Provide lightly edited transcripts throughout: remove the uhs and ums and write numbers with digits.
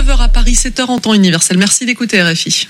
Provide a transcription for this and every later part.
9h à Paris, 7h en temps universel. Merci d'écouter RFI.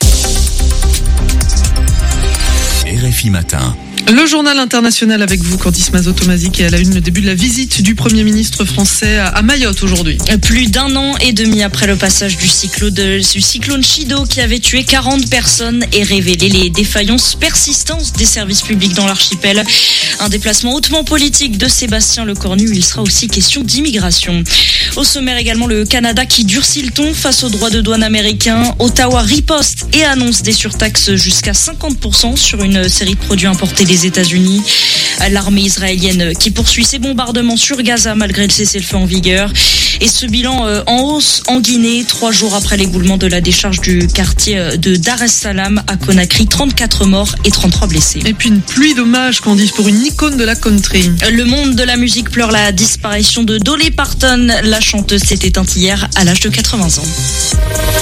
RFI Matin. Le journal international avec vous, Candice Mazot-Tomazi, qui est à la une, le début de la visite du Premier ministre français à Mayotte aujourd'hui. Plus d'un an et demi après le passage du cyclone Chido qui avait tué 40 personnes et révélé les défaillances persistantes des services publics dans l'archipel. Un déplacement hautement politique de Sébastien Lecornu. Il sera aussi question d'immigration. Au sommaire également, le Canada qui durcit le ton face aux droits de douane américains. Ottawa riposte et annonce des surtaxes jusqu'à 50% sur une série de produits importés des États-Unis. L'armée israélienne qui poursuit ses bombardements sur Gaza malgré le cessez-le-feu en vigueur. Et ce bilan en hausse en Guinée, 3 jours après l'éboulement de la décharge du quartier de Dar es Salaam à Conakry, 34 morts et 33 blessés. Et puis une pluie d'hommages, Candice, pour une icône de la country. Le monde de la musique pleure la disparition de Dolly Parton. La chanteuse s'est éteinte hier à l'âge de 80 ans.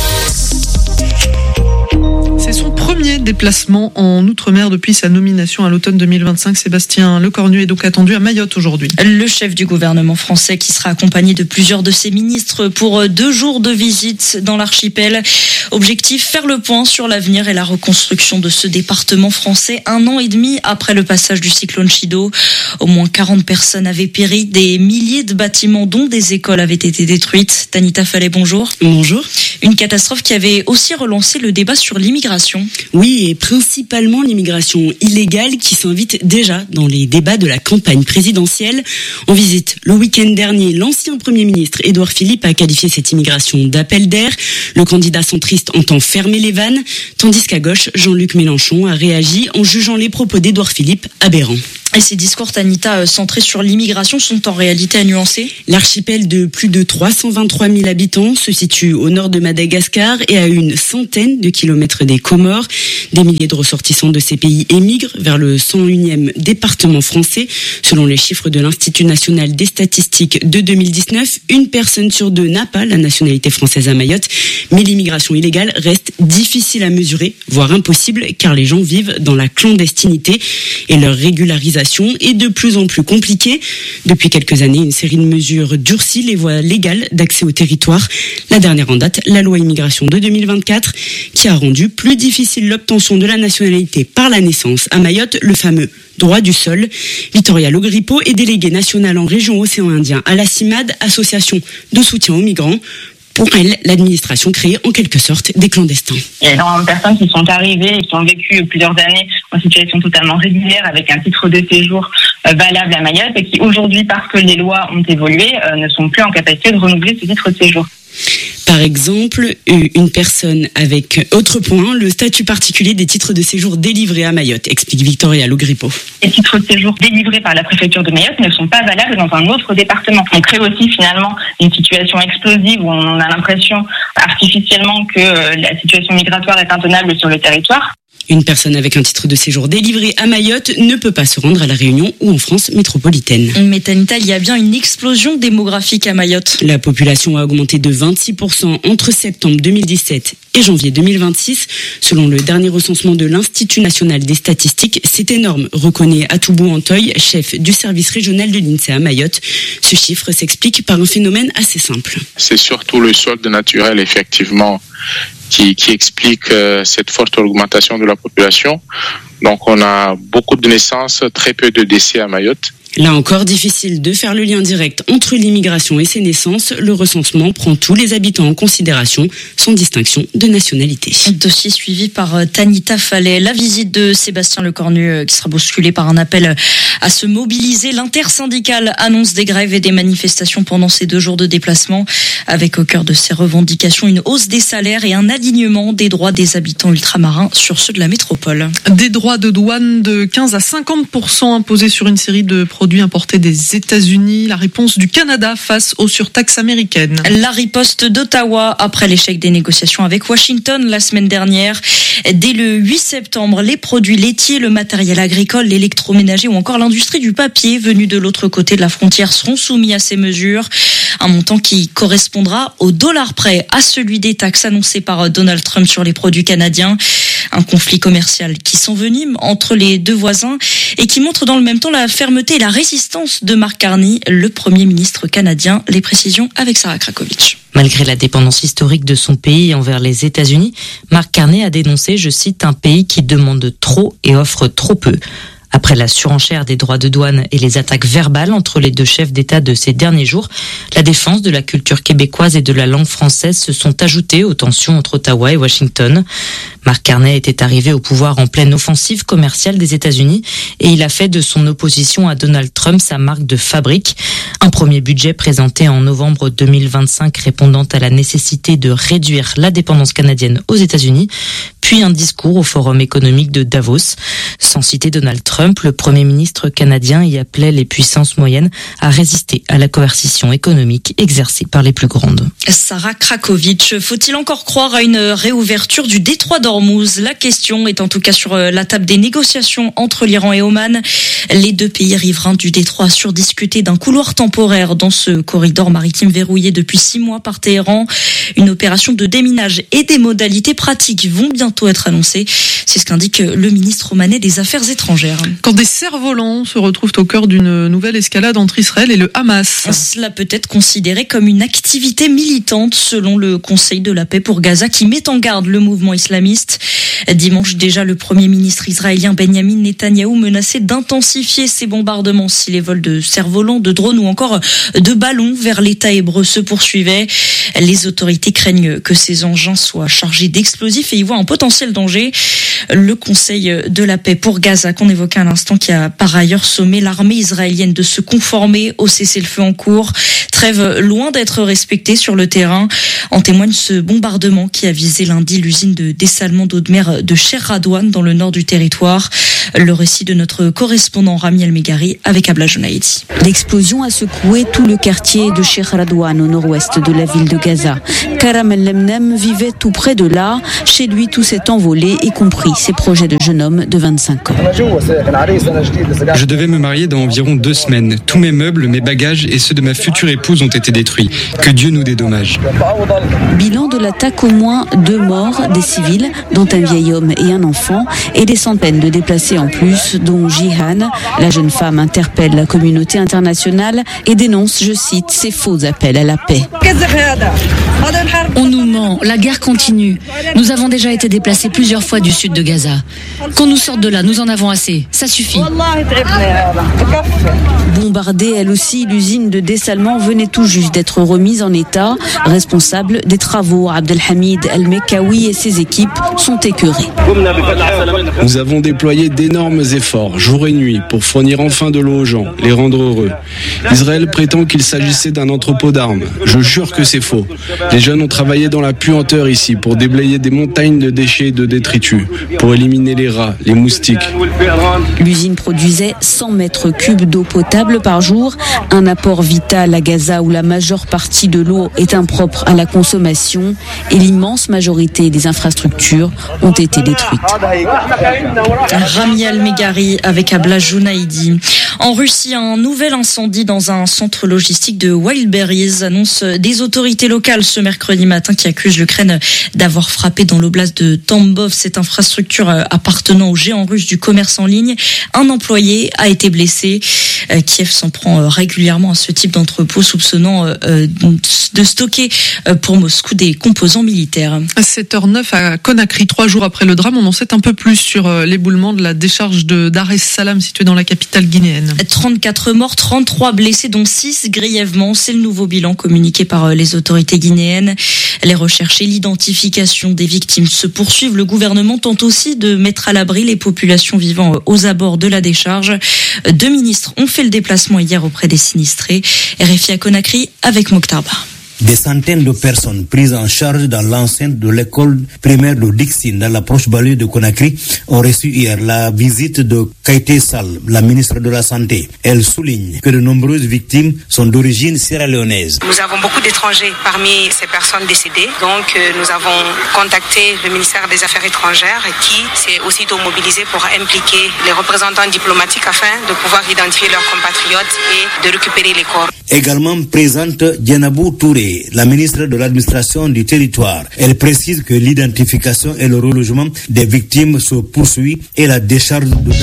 C'est son premier déplacement en Outre-mer depuis sa nomination à l'automne 2025. Sébastien Lecornu est donc attendu à Mayotte aujourd'hui. Le chef du gouvernement français qui sera accompagné de plusieurs de ses ministres pour 2 jours de visite dans l'archipel. Objectif, faire le point sur l'avenir et la reconstruction de ce département français 1 an et demi après le passage du cyclone Chido. Au moins 40 personnes avaient péri, des milliers de bâtiments dont des écoles avaient été détruites. Tanita Fallet, bonjour. Bonjour. Une catastrophe qui avait aussi relancé le débat sur l'immigration. Oui, et principalement l'immigration illégale qui s'invite déjà dans les débats de la campagne présidentielle. En visite le week-end dernier, l'ancien Premier ministre Édouard Philippe a qualifié cette immigration d'appel d'air. Le candidat centriste entend fermer les vannes, tandis qu'à gauche, Jean-Luc Mélenchon a réagi en jugeant les propos d'Édouard Philippe aberrants. Et ces discours, Tanita, centrés sur l'immigration sont en réalité à nuancer. L'archipel de plus de 323 000 habitants se situe au nord de Madagascar et à une centaine de kilomètres des Comores. Des milliers de ressortissants de ces pays émigrent vers le 101e département français. Selon les chiffres de l'Institut national des statistiques de 2019, 1 personne sur 2 n'a pas la nationalité française à Mayotte. Mais l'immigration illégale reste difficile à mesurer, voire impossible, car les gens vivent dans la clandestinité et leur régularisation est de plus en plus compliquée. Depuis quelques années, une série de mesures durcit les voies légales d'accès au territoire. La dernière en date, la loi immigration de 2024, qui a rendu plus difficile l'obtention de la nationalité par la naissance à Mayotte, le fameux droit du sol. Victoria Logripo est déléguée nationale en région Océan Indien à la CIMAD, association de soutien aux migrants. Pour elle, l'administration crée en quelque sorte des clandestins. Il y a énormément de personnes qui sont arrivées et qui ont vécu plusieurs années en situation totalement régulière avec un titre de séjour valable à Mayotte et qui aujourd'hui, parce que les lois ont évolué, ne sont plus en capacité de renouveler ce titre de séjour. Par exemple, une personne avec autre point, le statut particulier des titres de séjour délivrés à Mayotte, explique Victoria Logripo. Les titres de séjour délivrés par la préfecture de Mayotte ne sont pas valables dans un autre département. On crée aussi finalement une situation explosive où on a l'impression artificiellement que la situation migratoire est intenable sur le territoire. Une personne avec un titre de séjour délivré à Mayotte ne peut pas se rendre à La Réunion ou en France métropolitaine. Mais Tanita, il y a bien une explosion démographique à Mayotte. La population a augmenté de 26% entre septembre 2017 et janvier 2026. Selon le dernier recensement de l'Institut national des statistiques, c'est énorme, reconnaît Atoubou Antoy, chef du service régional de l'INSEE à Mayotte. Ce chiffre s'explique par un phénomène assez simple. C'est surtout le solde naturel, effectivement, qui explique cette forte augmentation de la population. Donc on a beaucoup de naissances, très peu de décès à Mayotte. Là encore, difficile de faire le lien direct entre l'immigration et ses naissances. Le recensement prend tous les habitants en considération, sans distinction de nationalité. Dossier suivi par Tanita Fallet. La visite de Sébastien Lecornu qui sera bousculée par un appel à se mobiliser. L'intersyndicale annonce des grèves et des manifestations pendant ces 2 jours de déplacement, avec au cœur de ses revendications une hausse des salaires et un alignement des droits des habitants ultramarins sur ceux de la métropole. Des droits de douane de 15 à 50% imposés sur une série de produits importés des États-Unis. La réponse du Canada face aux surtaxes américaines. La riposte d'Ottawa après l'échec des négociations avec Washington la semaine dernière. Dès le 8 septembre, les produits laitiers, le matériel agricole, l'électroménager ou encore l'industrie du papier venus de l'autre côté de la frontière seront soumis à ces mesures. Un montant qui correspondra au dollar près à celui des taxes annoncées par Donald Trump sur les produits canadiens. Un conflit commercial qui s'envenime entre les deux voisins et qui montre dans le même temps la fermeté et la résistance de Mark Carney, le Premier ministre canadien. Les précisions avec Sarah Krakovic. Malgré la dépendance historique de son pays envers les États-Unis, Mark Carney a dénoncé, je cite, un pays qui demande trop et offre trop peu. Après la surenchère des droits de douane et les attaques verbales entre les deux chefs d'État de ces derniers jours, la défense de la culture québécoise et de la langue française se sont ajoutées aux tensions entre Ottawa et Washington. Mark Carney était arrivé au pouvoir en pleine offensive commerciale des États-Unis et il a fait de son opposition à Donald Trump sa marque de fabrique. Un premier budget présenté en novembre 2025 répondant à la nécessité de réduire la dépendance canadienne aux États-Unis, puis un discours au Forum économique de Davos. Sans citer Donald Trump, le Premier ministre canadien y appelait les puissances moyennes à résister à la coercition économique exercée par les plus grandes. Sarah Krakovic, faut-il encore croire à une réouverture du détroit d'Ormuz? La question est en tout cas sur la table des négociations entre l'Iran et Oman. Les deux pays riverains du détroit assurent discuter d'un couloir temporaire dans ce corridor maritime verrouillé depuis 6 mois par Téhéran. Une opération de déminage et des modalités pratiques vont bientôt être annoncées. C'est ce qu'indique le ministre omanais des Affaires étrangères. Quand des cerfs-volants se retrouvent au cœur d'une nouvelle escalade entre Israël et le Hamas. Cela peut être considéré comme une activité militante selon le Conseil de la paix pour Gaza qui met en garde le mouvement islamiste. Dimanche déjà, le Premier ministre israélien Benjamin Netanyahou menaçait d'intensifier ses bombardements si les vols de cerfs-volants, de drones ou encore de ballons vers l'État hébreu se poursuivaient. Les autorités craignent que ces engins soient chargés d'explosifs et y voient un potentiel danger. Le Conseil de la paix pour Gaza, qu'on évoquait à l'instant, qui a par ailleurs sommé l'armée israélienne de se conformer au cessez-le-feu en cours. Trêve loin d'être respectée sur le terrain. En témoigne ce bombardement qui a visé lundi l'usine de dessalement d'eau de mer de Cher Radouane dans le nord du territoire. Le récit de notre correspondant Rami El-Megari avec Abla Jounaïdi. L'explosion a secoué tout le quartier de Cher Radouane au nord-ouest de la ville de Gaza. Karam El-Lemnem vivait tout près de là. Chez lui, tout s'est envolé, y compris ses projets de jeune homme de 25 ans. Je devais me marier dans environ 2 semaines. Tous mes meubles, mes bagages et ceux de ma future épouse ont été détruits. Que Dieu nous dédommage. Bilan de l'attaque, au moins 2 morts, des civils, dont un vieil homme et un enfant, et des centaines de déplacés en plus, dont Jihan. La jeune femme interpelle la communauté internationale et dénonce, je cite, ces faux appels à la paix. On nous ment, la guerre continue. Nous avons déjà été déplacés plusieurs fois du sud de Gaza. Qu'on nous sorte de là, nous en avons assez. Ça suffit. Bombardée, elle aussi, l'usine de dessalement venait tout juste d'être remise en état. Responsable des travaux, Abdelhamid El-Mekawi et ses équipes sont écœurés. Nous avons déployé d'énormes efforts, jour et nuit, pour fournir enfin de l'eau aux gens, les rendre heureux. Israël prétend qu'il s'agissait d'un entrepôt d'armes. Je jure que c'est faux. Les jeunes ont travaillé dans la puanteur ici pour déblayer des montagnes de déchets et de détritus, pour éliminer les rats, les moustiques. L'usine produisait 100 mètres cubes d'eau potable par jour, un apport vital à Gaza où la majeure partie de l'eau est impropre à la consommation et l'immense majorité des infrastructures ont été détruites. Rami El-Megari avec Abla Jounaïdi. En Russie, un nouvel incendie dans un centre logistique de Wildberries, annonce des autorités locales ce mercredi matin qui accusent l'Ukraine d'avoir frappé dans l'oblast de Tambov cette infrastructure appartenant au géant russe du commerce en ligne. Un employé a été blessé. Kiev s'en prend régulièrement à ce type d'entrepôt, soupçonnant de stocker pour Moscou des composants militaires. À 7h09 à Conakry, 3 jours après le drame, on en sait un peu plus sur l'éboulement de la décharge de Dar es Salaam située dans la capitale guinéenne. 34 morts, 33 blessés, dont 6 grièvement. C'est le nouveau bilan communiqué par les autorités guinéennes. Les recherches et l'identification des victimes se poursuivent. Le gouvernement tente aussi de mettre à l'abri les populations vivant aux abords de la décharge. 2 ministres ont fait le déplacement hier auprès des sinistrés. RFI à Conakry avec Mokhtar Ba. Des centaines de personnes prises en charge dans l'enceinte de l'école primaire de Dixine, dans la proche banlieue de Conakry, ont reçu hier la visite de Kaité Sall, la ministre de la Santé. Elle souligne que de nombreuses victimes sont d'origine sierra-léonaise. Nous avons beaucoup d'étrangers parmi ces personnes décédées. Donc nous avons contacté le ministère des Affaires étrangères qui s'est aussitôt mobilisé pour impliquer les représentants diplomatiques afin de pouvoir identifier leurs compatriotes et de récupérer les corps. Également présente Dienabou Touré, la ministre de l'administration du territoire. Elle précise que l'identification et le relogement des victimes se poursuit et la décharge de